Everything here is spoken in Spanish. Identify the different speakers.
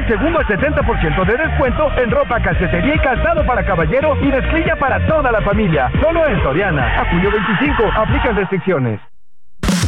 Speaker 1: del segundo al 70% de descuento en ropa, calcetería y calzado para caballero y mezclilla para toda la familia. Solo en Soriana. A julio 25. Aplican restricciones.